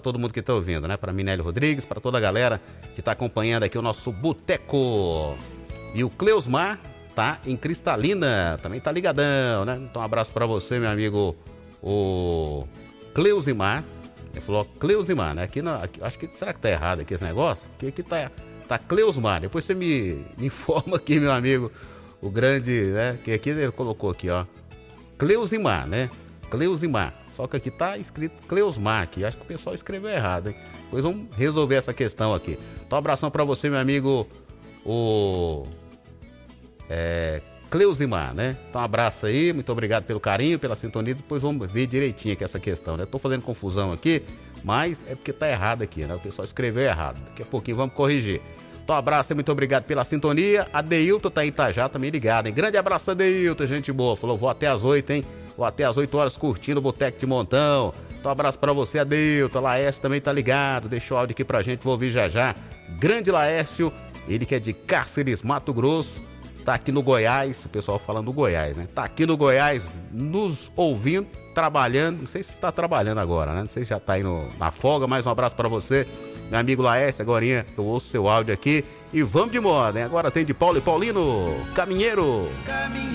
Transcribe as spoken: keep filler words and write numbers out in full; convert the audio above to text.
todo mundo que tá ouvindo, né? Pra Minélio Rodrigues, pra toda a galera que tá acompanhando aqui o nosso Boteco. E o Cleusmar tá em Cristalina, também tá ligadão, né? Então um abraço pra você, meu amigo, o Cleusimar. Ele falou Cleusimar, né? Aqui, não, aqui acho que, será que tá errado aqui esse negócio? Aqui, aqui tá, tá Cleusmar. Depois você me, me informa aqui, meu amigo, o grande, né? Que aqui ele colocou aqui, ó. Cleusimar, né? Cleusimar. Só que aqui tá escrito Cleusmar aqui. Acho que o pessoal escreveu errado, hein? Pois vamos resolver essa questão aqui. Então, um abração pra você, meu amigo, o é, Cleusimar, né? Então, um abraço aí. Muito obrigado pelo carinho, pela sintonia. Depois vamos ver direitinho aqui essa questão, né? Tô fazendo confusão aqui, mas é porque tá errado aqui, né? O pessoal escreveu errado. Daqui a pouquinho vamos corrigir. Então, um abraço e muito obrigado pela sintonia. A Deilton tá em Itajá também ligado, hein? Grande abraço, Deilton, gente boa. Falou, vou até as oito, hein? Vou até as oito horas curtindo o Boteco de Montão. Então, um abraço pra você, Adeilton. Laércio também tá ligado. Deixa o áudio aqui pra gente, vou ouvir já já. Grande Laércio, ele que é de Cáceres, Mato Grosso. Tá aqui no Goiás, o pessoal falando do Goiás, né? Tá aqui no Goiás, nos ouvindo, trabalhando. Não sei se tá trabalhando agora, né? Não sei se já tá aí no, na folga. Mais um abraço pra você, meu amigo Laércio. Agorinha eu ouço seu áudio aqui. E vamos de moda, hein? Agora tem de Paulo e Paulino, Caminheiro.